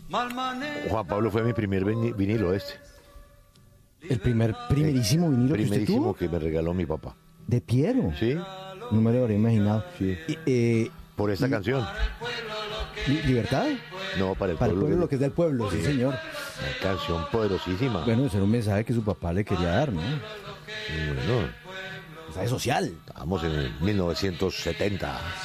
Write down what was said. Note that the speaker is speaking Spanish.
Juan Pablo fue mi primer vinilo El primerísimo vinilo que usted primerísimo tuvo. que me regaló mi papá. De Piero. Sí, No me lo habría imaginado. Sí. Y, por esta canción. ¿Libertad? No, para el Para el pueblo. pueblo, lo que es del pueblo, sí, señor. Una canción poderosísima. Bueno, ese era un mensaje que su papá le quería dar, ¿no? Y bueno, Mensaje social. estamos en el 1970.